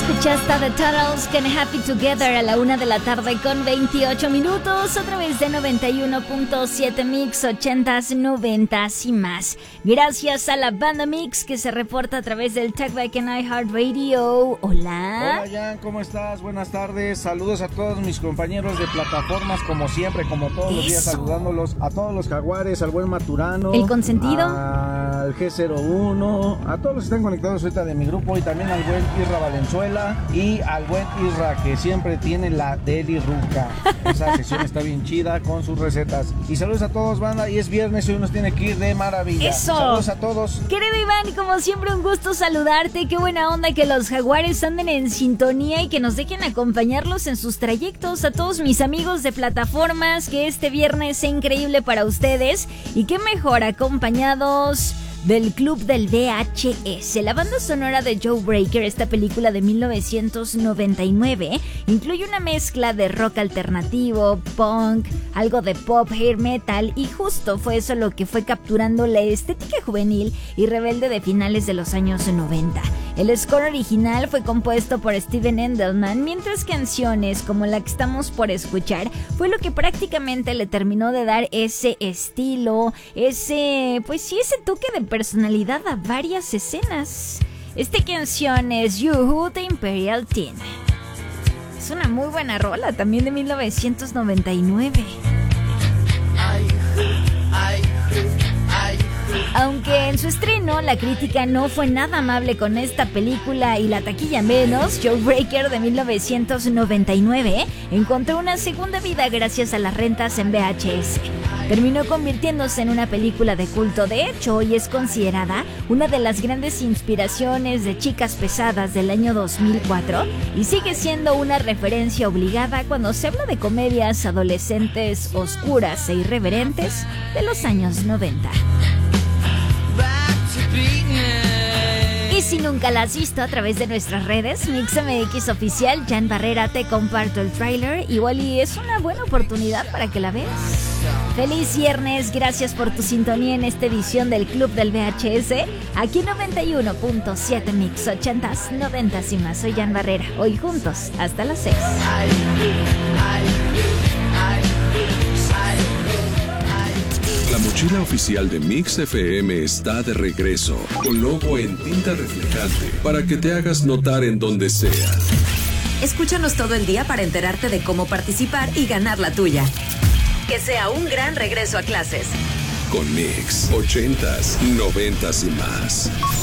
Escuchaste a The Turtles con Happy Together a la 1 de la tarde con 28 minutos, a través de 91.7 Mix, 80s, 90s y más. Gracias a la banda Mix que se reporta a través del Talkback en iHeartRadio. Hola. Hola, Jan, ¿cómo estás? Buenas tardes. Saludos a todos mis compañeros de plataformas, como siempre, como todos los días, saludándolos a todos los jaguares, al buen Maturano, el consentido, al G01, a todos los que están conectados ahorita de mi grupo, y también al buen Isra Valenzuela y al buen Isra, que siempre tiene la Deli Ruca. Esa sesión está bien chida con sus recetas. Y saludos a todos, banda, y es viernes y hoy nos tiene que ir de maravilla. Eso. Saludos a todos. Querido Iván, como siempre un gusto saludarte. Qué buena onda que los jaguares anden en sintonía y que nos dejen acompañarlos en sus trayectos. A todos mis amigos de plataformas, que este viernes sea increíble para ustedes. Y qué mejor acompañados del Club del VHS. La banda sonora de Joe Breaker, esta película de 1999, incluye una mezcla de rock alternativo, punk, algo de pop, hair metal, y justo fue eso lo que fue capturando la estética juvenil y rebelde de finales de los años 90. El score original fue compuesto por Steven Endelman, mientras canciones como la que estamos por escuchar fue lo que prácticamente le terminó de dar ese estilo, ese toque de personalidad a varias escenas. Esta canción es You de Imperial Teen. Es una muy buena rola, también de 1999. Aunque en su estreno la crítica no fue nada amable con esta película y la taquilla menos, Joe Breaker de 1999 encontró una segunda vida gracias a las rentas en VHS. Terminó convirtiéndose en una película de culto. De hecho, hoy es considerada una de las grandes inspiraciones de Chicas Pesadas del año 2004 y sigue siendo una referencia obligada cuando se habla de comedias adolescentes oscuras e irreverentes de los años 90. Y si nunca la has visto a través de nuestras redes, MixMX Oficial, Jan Barrera, te comparto el tráiler. Igual y es una buena oportunidad para que la veas. Feliz viernes, gracias por tu sintonía en esta edición del Club del VHS, aquí 91.7 Mix, 80s, 90s y más. Soy Jan Barrera, hoy juntos hasta las 6. La mochila oficial de Mix FM está de regreso, con logo en tinta reflejante, para que te hagas notar en donde sea. Escúchanos todo el día para enterarte de cómo participar y ganar la tuya. Que sea un gran regreso a clases. Con Mix, 80s, 90s y más.